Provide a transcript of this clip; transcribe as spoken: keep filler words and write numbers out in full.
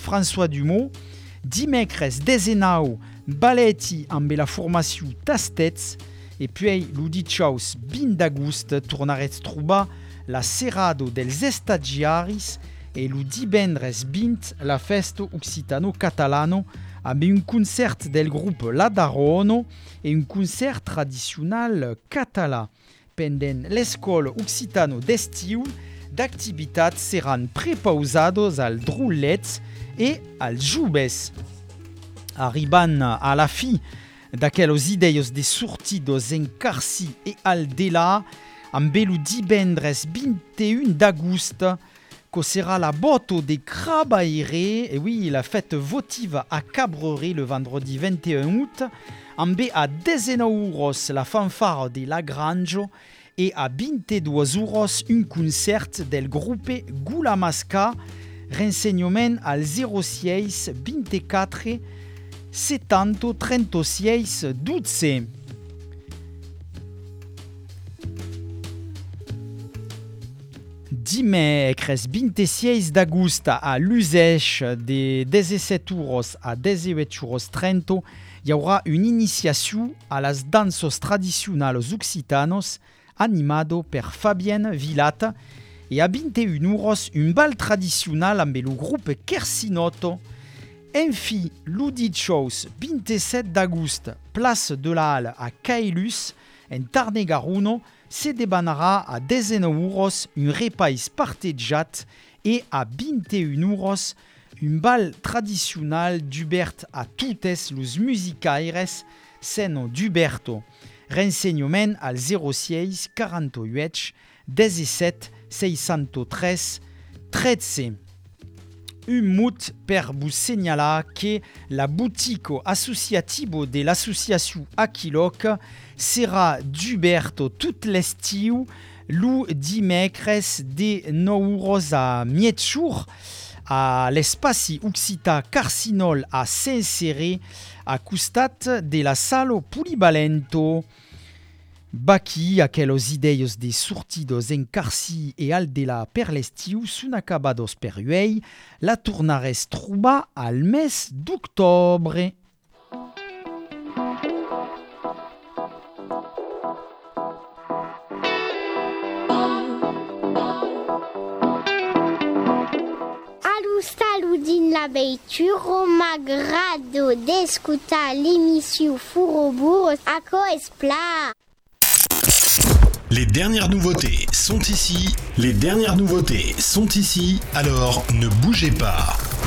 François Dumont, dimecres dezenau baleti amb la formació Tastets, e puis lo dijous vint d'agost tornaretz trobar la Serrado dels Estagiaris e lo divendres vint la Festa Occitano-Catalano amb un concert del grup La Darono e un concert tradicional català. Pendent l'escola Occitano d'estiu, d'activitats seran prepausados als drollets e als joves. Arribant a la fi d'aquelles idees de sortidos en Carcí e Aldela, amb el divendres vint e un d'agost, que sera la boto de Crabaire, et oui, la fête votive à Cabreret le vendredi vingt et un août, amb à dezenau euros la fanfare de Lagrange et à vint-e-dues euros un concert del grupe Gulamasca, renseignement al zéro sis vint-e-quatre setanta trenta-sis dotze. Dimecres vint-e-sis d'agost a l'usage de dezesset euros a dezoito euros trenta hi haurà una iniciació a les danses tradicionals occitanos animado per Fabien Vilata e a vint e un euros un bal tradicional amb el grup Kersinotto. Enfi, lo dijous vint-e-set d'agost, place de la Halle a Cailus, en Tarn-et-Garonne, se debanarà a dezenau euros un repais partejat e a vint e un euros un bal tradicional d'Hubert a totes los musicaires seno d'Huberto. Renseignement al zéro sis quaranta-ocho dezesset seixanta-tres tretze. Un mot per vous signalar que la boutique associative de l'association Aquiloc sera d'Huberto tout l'estiu, lo dimecres de nou euros a mietjour a l'espaci occità Carcinol a Saint-Céré, a costat de la sala Polivalento. Baqui, aquelles idees de sortidos en Carcí e Aldela per l'estiu són acabados per uei, la tornares trobar al mes d'octobre. Din la veitura m'agrado d'escutar l'émission Fourobourg à Coespla. Les dernières nouveautés sont ici, les dernières nouveautés sont ici, alors ne bougez pas.